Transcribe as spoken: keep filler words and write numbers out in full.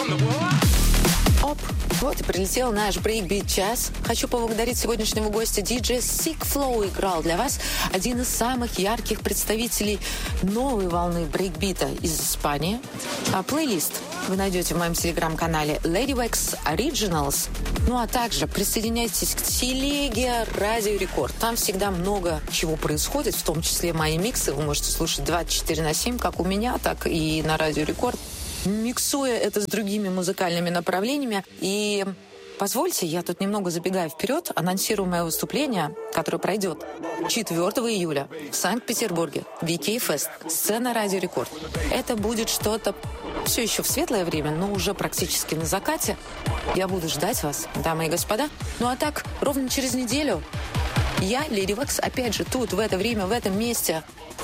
Оп, вот и прилетел наш брейкбит-час. Хочу поблагодарить сегодняшнего гостя. Диджей Sick Flow играл для вас один из самых ярких представителей новой волны брейкбита из Испании. А плейлист вы найдете в моем телеграм-канале Ladywax Originals. Ну а также присоединяйтесь к телеге Радио Рекорд. Там всегда много чего происходит, в том числе мои миксы. Вы можете слушать двадцать четыре на семь, как у меня, так и на Радио Рекорд, миксуя это с другими музыкальными направлениями. И позвольте, я тут немного забегаю вперед, анонсирую мое выступление, которое пройдет четвёртого июля в Санкт-Петербурге. ви кей Fest. Сцена Радио Рекорд. Это будет что-то все еще в светлое время, но уже практически на закате. Я буду ждать вас, дамы и господа. Ну а так, ровно через неделю я, Леди Векс, опять же тут, в это время, в этом месте,